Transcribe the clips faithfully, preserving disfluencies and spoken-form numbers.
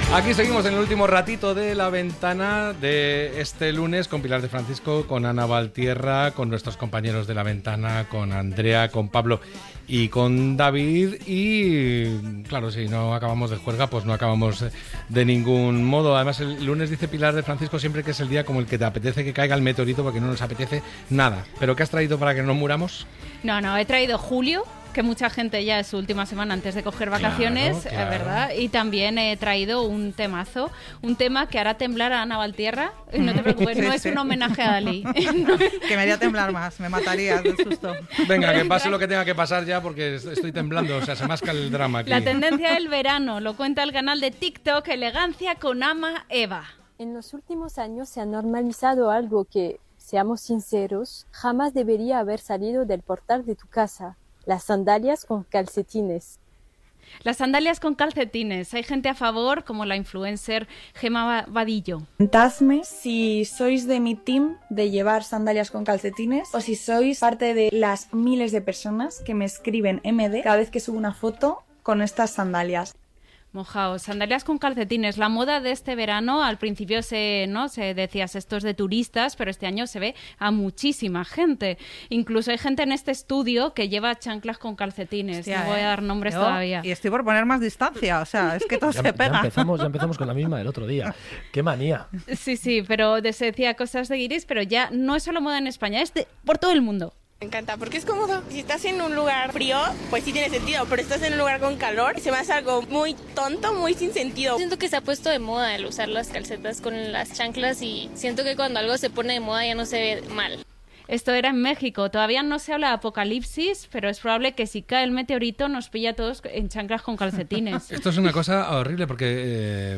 Aquí seguimos en el último ratito de La Ventana de este lunes con Pilar de Francisco, con Ana Valtierra, con nuestros compañeros de La Ventana, con Andrea, con Pablo y con David. Y claro, si no acabamos de juerga, pues no acabamos de ningún modo. Además, el lunes dice Pilar de Francisco siempre que es el día como el que te apetece que caiga el meteorito, porque no nos apetece nada. ¿Pero qué has traído para que no muramos? No, no, he traído julio, que mucha gente ya es su última semana antes de coger vacaciones, claro, claro. ¿verdad? Y también he traído un temazo, un tema que hará temblar a Ana Valtierra. No te preocupes, no es un homenaje a Dalí. Que me haría temblar más, me mataría de susto. Venga, que pase lo que tenga que pasar ya, porque estoy temblando, o sea, se masca el drama aquí. La tendencia del verano, lo cuenta el canal de TikTok Elegancia con Ama Eva. En los últimos años se ha normalizado algo que, seamos sinceros, jamás debería haber salido del portal de tu casa. Las sandalias con calcetines. Las sandalias con calcetines. Hay gente a favor, como la influencer Gemma Vadillo. Contadme si sois de mi team de llevar sandalias con calcetines o si sois parte de las miles de personas que me escriben M D cada vez que subo una foto con estas sandalias. Mojaos, sandalias con calcetines. La moda de este verano, al principio se, ¿no? se decías esto es de turistas, pero este año se ve a muchísima gente. Incluso hay gente en este estudio que lleva chanclas con calcetines. Hostia, no voy a dar nombres yo, todavía. Y estoy por poner más distancia, o sea, es que todo ya, se pega. Ya empezamos, ya empezamos con la misma del otro día. ¡Qué manía! Sí, sí, pero se decía cosas de guiris, pero ya no es solo moda en España, es de, por todo el mundo. Me encanta porque es cómodo. Si estás en un lugar frío, pues sí tiene sentido, pero estás en un lugar con calor, se me hace algo muy tonto, muy sin sentido. Siento que se ha puesto de moda el usar las calcetas con las chanclas y siento que cuando algo se pone de moda ya no se ve mal. Esto era en México. Todavía no se habla de apocalipsis, pero es probable que si cae el meteorito nos pilla a todos en chanclas con calcetines. Esto es una cosa horrible porque eh,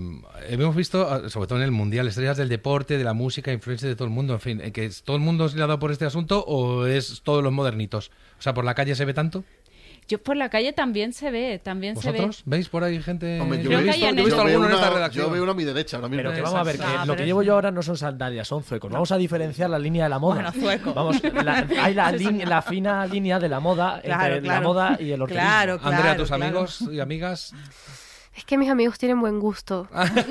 hemos visto, sobre todo en el Mundial, estrellas del deporte, de la música, influencers de todo el mundo, en fin, que todo el mundo se le ha dado por este asunto o es todos los modernitos. O sea, ¿por la calle se ve tanto? Yo por la calle también se ve, también se ve. ¿Vosotros veis por ahí gente? Hombre, yo, Creo he que visto, hay en yo he visto el- alguno en Yo veo esta una- redacción. Yo veo uno a mi derecha ahora mismo. Pero que vamos a ver, que Ah, lo pero que es- llevo yo ahora no son sandalias, son zuecos. Vamos a diferenciar la línea de la moda. Bueno, zueco. Vamos, la, hay la, línea- la fina línea de la moda Claro, entre la claro. moda y el horterismo. Claro, claro. Andrea, tus claro. amigos y amigas. Es que mis amigos tienen buen gusto.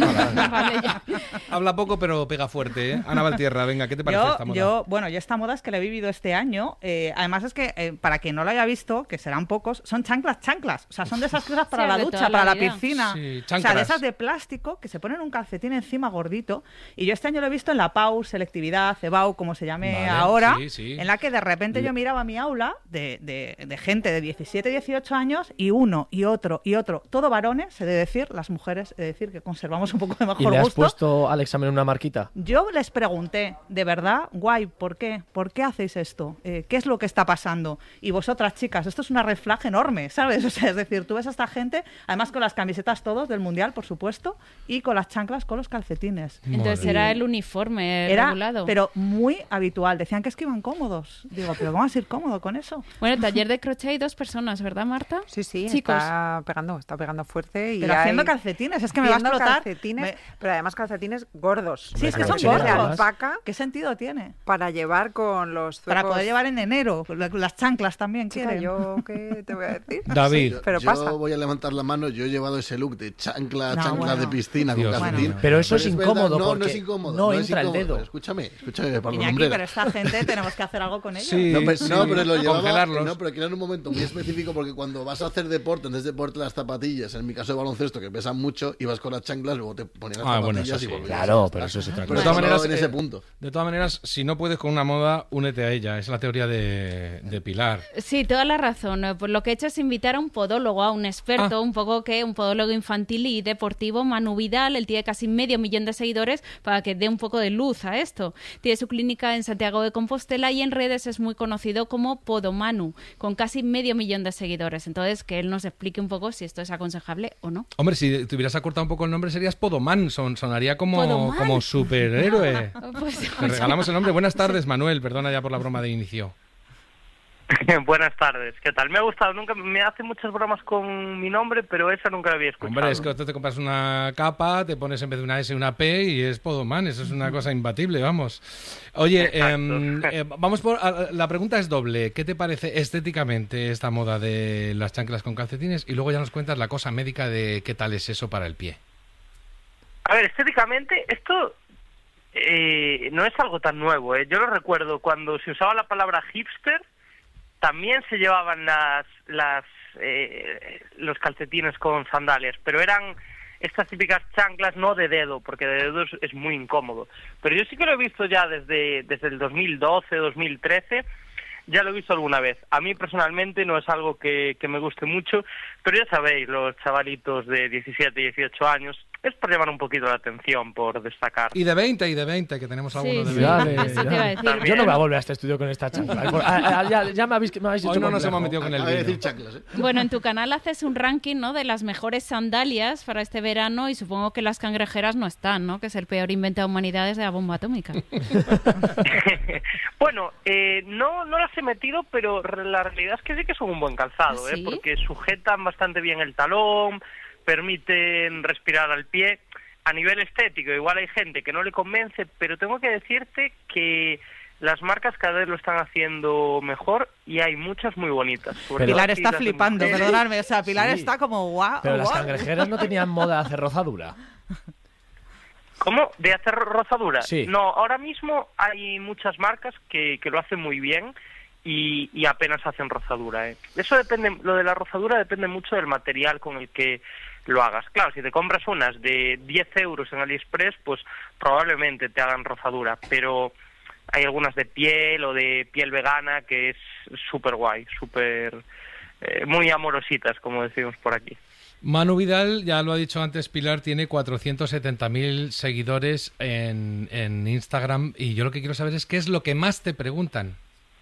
Vale, ya. Habla poco pero pega fuerte, ¿eh? Ana Valtierra, venga, ¿qué te parece Yo, esta moda? yo, bueno, yo esta moda es que la he vivido este año. Eh, además es que, eh, para quien no lo haya visto, que serán pocos, son chanclas, chanclas. O sea, son de esas cosas para Sí, la de ducha, toda la para la vida. piscina. Sí, o sea, chanclas. de esas de plástico que se ponen un calcetín encima gordito. Y yo este año lo he visto en la P A U, selectividad, CEBAU, como se llame Vale, ahora, sí, sí. en la que de repente yo miraba mi aula de, de, de gente de diecisiete, dieciocho años y uno y otro y otro, todo varones, he de decir, las mujeres, he de decir que conservamos un poco de ¿Y mejor le has gusto. puesto al examen una marquita? Yo les pregunté, de verdad, guay, ¿por qué? ¿Por qué hacéis esto? Eh, ¿Qué es lo que está pasando? Y vosotras, chicas, esto es una red flag enorme, ¿sabes? O sea, es decir, tú ves a esta gente, además con las camisetas todos del Mundial, por supuesto, y con las chanclas con los calcetines. Entonces Madre. era el uniforme Era, regulado. pero muy habitual. Decían que es que iban cómodos. Digo, pero vamos a ir cómodo con eso. Bueno, taller de crochet hay dos personas, ¿verdad, Marta? Sí, sí, Chicos. está pegando, está pegando fuerte. Y Pero haciendo hay- calcetines, es que me va a haciendo explotar. calcetines, Me- pero además calcetines gordos. Sí, es que son Calcetines de gordos. alpaca ¿Qué sentido tiene? para llevar con los zuecos. Para poder llevar en enero. Las chanclas también Chica, quieren. yo qué te voy a decir. David. Pero yo pasa. voy a levantar la mano. Yo he llevado ese look de chancla, No, chancla bueno. de piscina Dios con calcetín. mío. Pero eso es verdad, incómodo No, no porque es incómodo. no es entra el incómodo. dedo. Pero escúchame, escúchame, Pablo Iñaki, Lumbrera. pero esta gente tenemos que hacer algo con ellos. Sí, No, pero, sí. no, pero lo llevaba, Congelarlos. no, pero que era en un momento muy específico porque cuando vas a hacer deporte, antes de ponerte las zapatillas, en mi caso de baloncesto, que pesan mucho, ibas con las chanclas, luego te ponías las Ah, bueno, zapatillas eso y sí. volvías. Claro, a pero estar. eso es otra Pero De todas solo maneras, en ese eh, punto. De todas maneras, si no puedes con una moda, únete a ella. Es la teoría de, de Pilar. Sí, toda la razón. Pues lo que he hecho es invitar a un podólogo, a un experto, Ah. un poco que un podólogo infantil y deportivo, Manu Vidal. Él tiene casi medio millón de seguidores para que dé un poco de luz a esto. Tiene su clínica en Santiago de Compostela y en redes es muy conocido como Podomanu, con casi medio millón de seguidores. Entonces, que él nos explique un poco si esto es aconsejable o no. Hombre, si te hubieras acortado un poco el nombre, serías Podoman. Son, sonaría como, Podoman. como superhéroe. Pues, Te regalamos el nombre. Buenas tardes, Manuel. Perdona ya por la broma de inicio. Buenas tardes, ¿qué tal? Me ha gustado, nunca me hace muchas bromas con mi nombre, pero esa nunca la había escuchado. Hombre, es que tú te compras una capa, te pones en vez de una S una P y es Podoman. Eso es una cosa imbatible, vamos. Oye, eh, eh, vamos por... a- la pregunta es doble. ¿Qué te parece estéticamente esta moda de las chanclas con calcetines? Y luego ya nos cuentas la cosa médica de qué tal es eso para el pie. A ver, estéticamente, esto eh, no es algo tan nuevo, ¿eh? Yo lo recuerdo cuando se usaba la palabra hipster, también se llevaban las, las eh, los calcetines con sandalias, pero eran estas típicas chanclas no de dedo, porque de dedo es, es muy incómodo. Pero yo sí que lo he visto ya desde, desde el dos mil doce, dos mil trece, ya lo he visto alguna vez. A mí personalmente no es algo que, que me guste mucho, pero ya sabéis, los chavalitos de diecisiete, dieciocho años, es por llamar un poquito la atención, por destacar. Y de veinte, y de veinte, que tenemos algunos Sí, de sí. veinte. Eso te iba a decir. Yo no voy a volver a este estudio con esta chancla. Ah, ah, ya, ya me habéis, me habéis Hoy hecho no nos complejo. hemos metido con el Acaba de vino. decir chanclas, ¿eh? Bueno, en tu canal haces un ranking, ¿no?, de las mejores sandalias para este verano y supongo que las cangrejeras no están, ¿no?, que es el peor invento de humanidad desde la bomba atómica. Bueno, eh, no, no las he metido, pero la realidad es que sí que son un buen calzado, ¿Ah, sí? ¿eh? Porque sujetan bastante bien el talón, permiten respirar al pie. A nivel estético, igual hay gente que no le convence, pero tengo que decirte que las marcas cada vez lo están haciendo mejor y hay muchas muy bonitas. Sobre Pilar todo aquí está las de flipando, mujeres. perdonadme. O sea, Pilar Sí. está como guau. Pero las guau. cangrejeras no tenían moda de hacer rozadura. ¿Cómo? ¿De hacer rozadura? Sí. No, ahora mismo hay muchas marcas que, que lo hacen muy bien y, y apenas hacen rozadura, ¿eh? Eso depende, lo de la rozadura depende mucho del material con el que lo hagas. Claro, si te compras unas de diez euros en AliExpress, pues probablemente te hagan rozadura, pero hay algunas de piel o de piel vegana que es súper guay, súper eh, muy amorositas, como decimos por aquí. Manu Vidal, ya lo ha dicho antes Pilar, tiene cuatrocientos setenta mil seguidores en, en Instagram y yo lo que quiero saber es qué es lo que más te preguntan.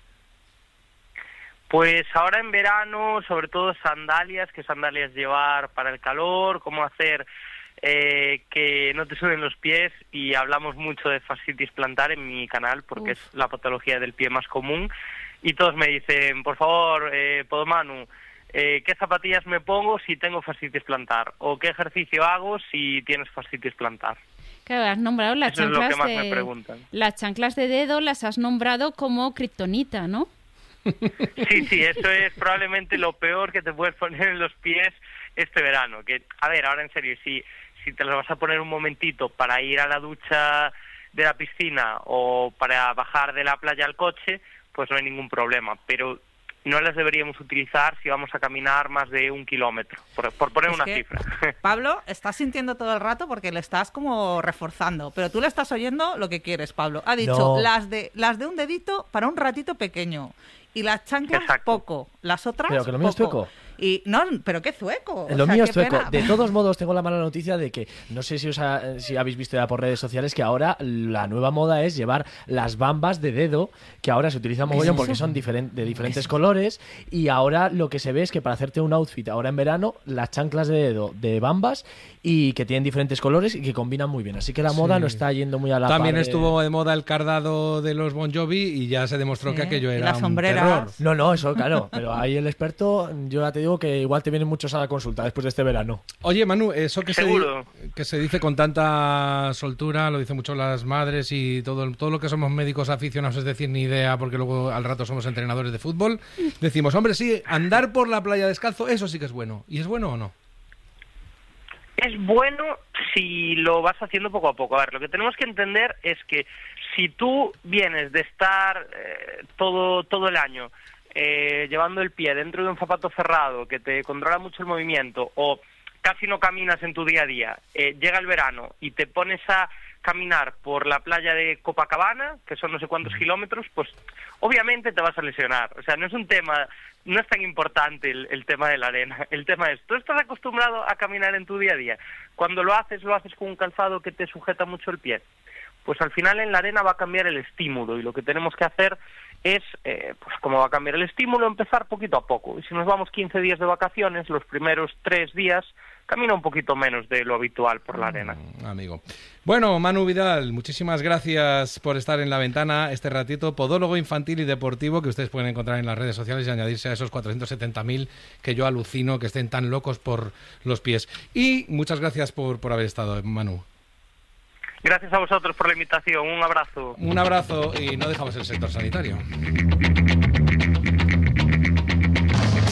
Pues ahora en verano, sobre todo sandalias, qué sandalias llevar para el calor, cómo hacer eh, que no te suben los pies, y hablamos mucho de fascitis plantar en mi canal porque Uf. es la patología del pie más común y todos me dicen, por favor, eh, Podomanu, eh, ¿qué zapatillas me pongo si tengo fascitis plantar? ¿O qué ejercicio hago si tienes fascitis plantar? Claro, has nombrado las Eso chanclas es lo que más de me preguntan. las chanclas de dedo, las has nombrado como kriptonita, ¿no? Sí, sí, eso es probablemente lo peor que te puedes poner en los pies este verano. Que, a ver, ahora en serio, si, si te las vas a poner un momentito para ir a la ducha de la piscina o para bajar de la playa al coche, pues no hay ningún problema. Pero no las deberíamos utilizar si vamos a caminar más de un kilómetro, por, por poner Es una que, cifra. Pablo, estás sintiendo todo el rato porque le estás como reforzando, pero tú le estás oyendo lo que quieres, Pablo. Ha dicho No. las de las de un dedito para un ratito pequeño. Y las chanclas, Exacto. poco. Las otras, Pero que lo mío es poco. zueco. Y no, pero qué zueco. Lo O sea, mío qué es zueco. pena. De todos modos, tengo la mala noticia de que, no sé si os ha- si habéis visto ya por redes sociales, que ahora la nueva moda es llevar las bambas de dedo, que ahora se utilizan mogollón porque son diferen- de diferentes colores, y ahora lo que se ve es que para hacerte un outfit ahora en verano, las chanclas de dedo de bambas, y que tienen diferentes colores y que combinan muy bien. Así que la moda Sí. no está yendo muy a la También par de- estuvo de moda el cardado de los Bon Jovi y ya se demostró Sí, que aquello y era las un sombreras. terror. No, no, eso claro, pero ahí el experto, yo ya te digo que igual te vienen muchos a la consulta después de este verano. Oye, Manu, eso que se, Seguro. di- que se dice con tanta soltura, lo dicen mucho las madres y todo, todo lo que somos médicos aficionados, es decir, ni idea, porque luego al rato somos entrenadores de fútbol, decimos, hombre, sí, andar por la playa descalzo, eso sí que es bueno. ¿Y es bueno o no? Es bueno si lo vas haciendo poco a poco. A ver, lo que tenemos que entender es que si tú vienes de estar eh, todo todo el año eh, llevando el pie dentro de un zapato cerrado que te controla mucho el movimiento, o casi no caminas en tu día a día, eh, llega el verano y te pones a caminar por la playa de Copacabana, que son no sé cuántos kilómetros, pues obviamente te vas a lesionar. O sea, no es un tema, no es tan importante el, el tema de la arena. El tema es, tú estás acostumbrado a caminar en tu día a día. Cuando lo haces, lo haces con un calzado que te sujeta mucho el pie. Pues al final en la arena va a cambiar el estímulo, y lo que tenemos que hacer es, eh, pues como va a cambiar el estímulo, empezar poquito a poco. Y si nos vamos quince días de vacaciones, los primeros tres días camina un poquito menos de lo habitual por la arena. Mm, amigo. Bueno, Manu Vidal, muchísimas gracias por estar en La Ventana este ratito. Podólogo infantil y deportivo que ustedes pueden encontrar en las redes sociales y añadirse a esos cuatrocientos setenta mil que yo alucino que estén tan locos por los pies. Y muchas gracias por, por haber estado, Manu. Gracias a vosotros por la invitación. Un abrazo. Un abrazo y no dejamos el sector sanitario.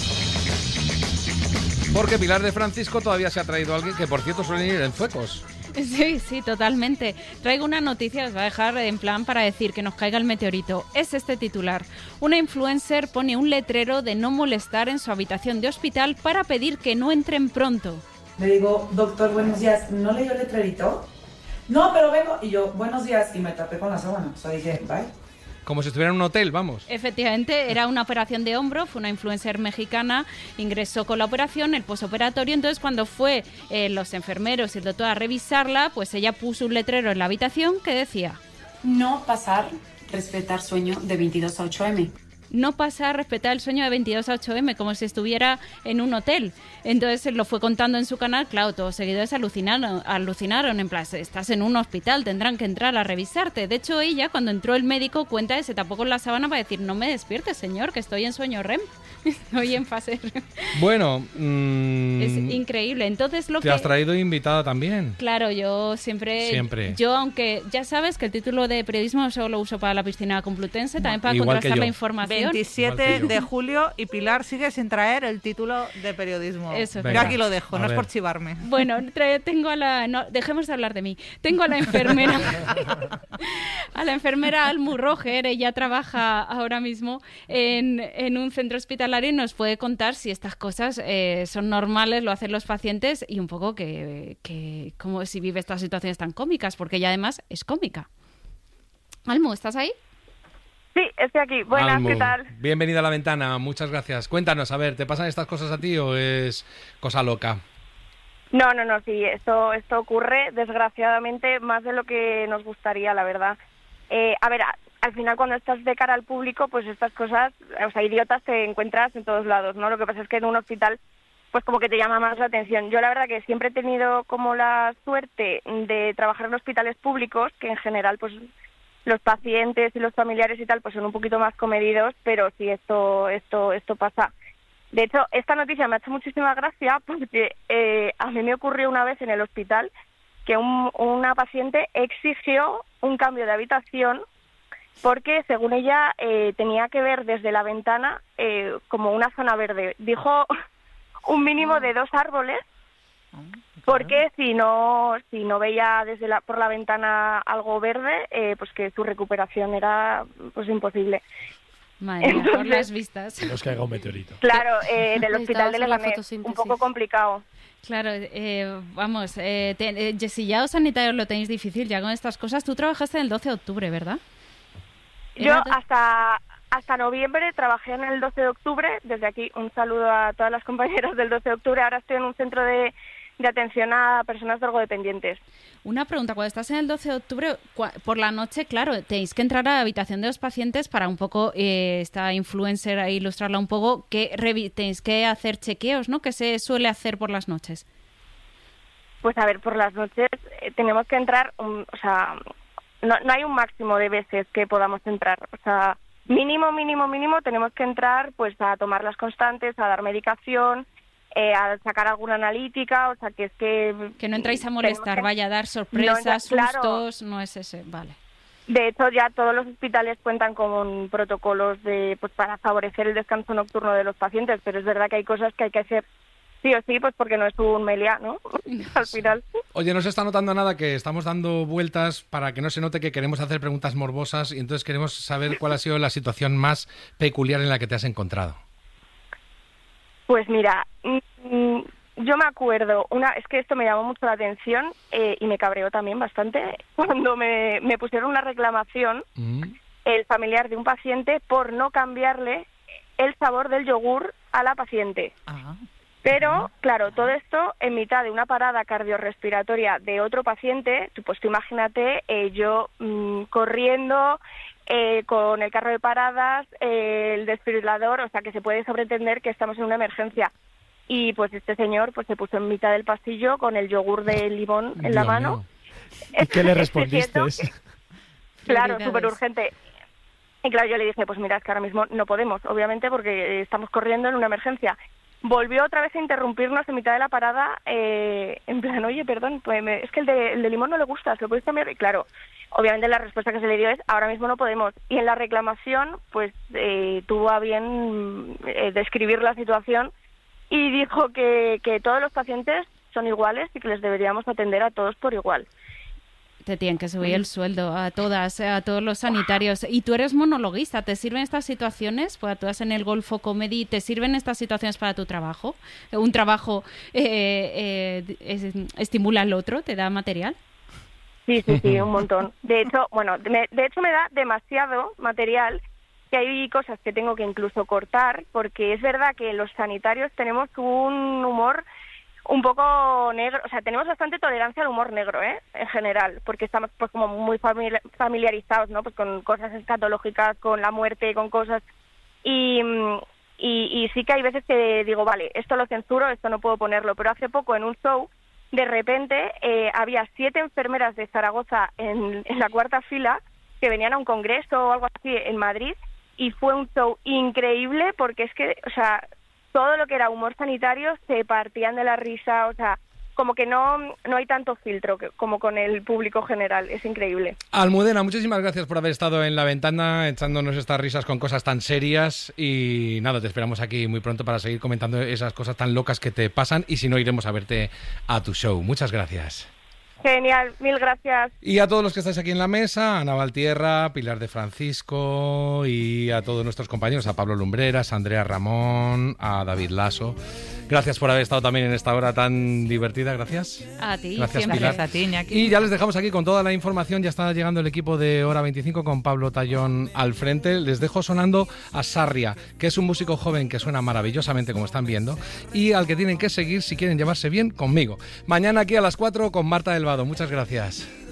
Porque Pilar de Francisco todavía se ha traído a alguien que, por cierto, suelen ir en zuecos. Sí, sí, totalmente. Traigo una noticia, os va a dejar en plan para decir que nos caiga el meteorito. Es este titular. Una influencer pone un letrero de no molestar en su habitación de hospital para pedir que no entren pronto. Le digo, doctor, buenos días, ¿no leyó el letrerito? No, pero vengo. Y yo, buenos días, y me tapé con la sábana. O sea, dije, bye. Como si estuviera en un hotel, vamos. Efectivamente, era una operación de hombro, fue una influencer mexicana, ingresó con la operación, el posoperatorio, entonces cuando fue eh, los enfermeros y el doctor a revisarla, pues ella puso un letrero en la habitación que decía: no pasar, respetar sueño de veintidós a ocho eme. No pasa a respetar el sueño de veintidós a ocho eme, como si estuviera en un hotel. Entonces lo fue contando en su canal, claro, todos los seguidores alucinaron, alucinaron en plan, estás en un hospital, tendrán que entrar a revisarte. De hecho, ella, cuando entró el médico, cuenta que se tapó con la sábana para decir, no me despiertes, señor, que estoy en sueño R E M, estoy en fase R E M. Bueno, mmm, es increíble. Entonces lo te que... has traído invitada también. Claro, yo siempre... Siempre. Yo, aunque ya sabes que el título de periodismo solo lo uso para la piscina complutense, también para Igual contrastar la información. veintisiete de julio y Pilar sigue sin traer el título de periodismo. Eso. Yo aquí lo dejo, a no es ver. por chivarme. Bueno, trae- tengo a la... No, dejemos de hablar de mí. Tengo a la enfermera... a la enfermera Almu Roger. Ella trabaja ahora mismo en, en un centro hospitalario y nos puede contar si estas cosas eh, son normales, lo hacen los pacientes y un poco que, que como si vive estas situaciones tan cómicas, porque ella además es cómica. Almu, ¿estás ahí? Sí, estoy aquí. Buenas, Almu, ¿qué tal? bienvenida a La Ventana, muchas gracias. Cuéntanos, a ver, ¿te pasan estas cosas a ti o es cosa loca? No, no, no, sí, esto, esto ocurre desgraciadamente más de lo que nos gustaría, la verdad. Eh, a ver, a- al final cuando estás de cara al público, pues estas cosas, o sea, idiotas te encuentras en todos lados, ¿no? Lo que pasa es que en un hospital, pues como que te llama más la atención. Yo la verdad que siempre he tenido como la suerte de trabajar en hospitales públicos, que en general, pues los pacientes y los familiares y tal, pues son un poquito más comedidos, pero sí, esto, esto, esto pasa. De hecho, esta noticia me ha hecho muchísima gracia porque eh, a mí me ocurrió una vez en el hospital que un, una paciente exigió un cambio de habitación porque, según ella, eh, tenía que ver desde la ventana eh, como una zona verde. Dijo un mínimo de dos árboles porque si no si no veía desde la, por la ventana algo verde, eh, pues que su recuperación era pues imposible. Madre mía, por las vistas. Que nos caiga un meteorito. Claro, eh, del Necesitamos hospital de la Leganés, un fotosíntesis. poco complicado. Claro, eh, vamos, eh, te- eh, si ya os sanitarios lo tenéis difícil ya con estas cosas, tú trabajaste el doce de octubre, ¿verdad? Yo Era de- hasta hasta noviembre trabajé en el doce de octubre. Desde aquí un saludo a todas las compañeras del doce de octubre. Ahora estoy en un centro de, de atención a personas drogodependientes. Una pregunta, cuando estás en el doce de octubre, cua- por la noche, claro, tenéis que entrar a la habitación de los pacientes para un poco, eh, esta influencer, a ilustrarla un poco, que revi- tenéis que hacer chequeos, ¿no? Que se suele hacer por las noches. Pues a ver, por las noches eh, tenemos que entrar, un- o sea, no, no hay un máximo de veces que podamos entrar. O sea, mínimo, mínimo, mínimo tenemos que entrar pues a tomar las constantes, a dar medicación, eh, a sacar alguna analítica, o sea, que es que... Que no entráis a tenemos molestar, que- vaya a dar No sorpresas, entra- claro. sustos, no es ese, vale. De hecho, ya todos los hospitales cuentan con protocolos de pues para favorecer el descanso nocturno de los pacientes, pero es verdad que hay cosas que hay que hacer sí o sí, pues porque no es un meliá, ¿no? Al final. Oye, no se está notando nada que estamos dando vueltas para que no se note que queremos hacer preguntas morbosas y entonces queremos saber cuál ha sido la situación más peculiar en la que te has encontrado. Pues mira, mm, yo me acuerdo, una es que esto me llamó mucho la atención eh, y me cabreó también bastante cuando me, me pusieron una reclamación el familiar de un paciente por no cambiarle el sabor del yogur a la paciente. Pero, claro, todo esto en mitad de una parada cardiorrespiratoria de otro paciente, tú, pues tú imagínate eh, yo mm, corriendo eh, con el carro de paradas, eh, el desfibrilador, o sea que se puede sobreentender que estamos en una emergencia. Y pues este señor pues se puso en mitad del pasillo con el yogur de limón en la Dios mano. mío. ¿Y qué le respondiste? Claro, Prioridades. súper urgente. Y claro, yo le dije, pues mira, es que ahora mismo no podemos, obviamente, porque estamos corriendo en una emergencia. Volvió otra vez a interrumpirnos en mitad de la parada, eh, en plan, oye, perdón, pues me- es que el de, el de limón no le gusta, ¿se lo puedes cambiar? Y claro, obviamente la respuesta que se le dio es, ahora mismo no podemos. Y en la reclamación, pues eh, tuvo a bien eh, describir la situación y dijo que, que todos los pacientes son iguales y que les deberíamos atender a todos por igual. Te tienen que subir el sueldo a todas, a todos los sanitarios. Y tú eres monologuista, ¿te sirven estas situaciones? Pues actúas en el Golfo Comedy, ¿te sirven estas situaciones para tu trabajo? ¿Un trabajo eh, eh, es, estimula al otro, te da material? Sí, sí, sí, un montón. De hecho, bueno, me, de hecho me da demasiado material, que hay cosas que tengo que incluso cortar, porque es verdad que los sanitarios tenemos un humor un poco negro, o sea, tenemos bastante tolerancia al humor negro, ¿eh? En general, porque estamos pues como muy familiarizados, ¿no? Pues con cosas escatológicas, con la muerte, con cosas... Y, y, y sí que hay veces que digo, vale, esto lo censuro, esto no puedo ponerlo, pero hace poco en un show, de repente, eh, había siete enfermeras de Zaragoza en, en la cuarta fila que venían a un congreso o algo así en Madrid, y fue un show increíble porque es que, o sea... todo lo que era humor sanitario se partían de la risa, o sea, como que no, no hay tanto filtro que, como con el público general, es increíble. Almudena, muchísimas gracias por haber estado en La Ventana echándonos estas risas con cosas tan serias y nada, te esperamos aquí muy pronto para seguir comentando esas cosas tan locas que te pasan y si no iremos a verte a tu show. Muchas gracias. Genial, mil gracias. Y a todos los que estáis aquí en la mesa, Ana Valtierra, Pilar de Francisco y a todos nuestros compañeros, a Pablo Lumbreras, a Andrea Ramón, a David Lasso. Gracias por haber estado también en esta hora tan divertida, gracias. A ti, gracias, siempre. Pilar. Gracias a ti, Iñaki. Y ya les dejamos aquí con toda la información, ya está llegando el equipo de Hora veinticinco con Pablo Tallón al frente. Les dejo sonando a Sarria, que es un músico joven que suena maravillosamente como están viendo y al que tienen que seguir si quieren llevarse bien conmigo. Mañana aquí a las cuatro con Marta Delvado. Muchas gracias.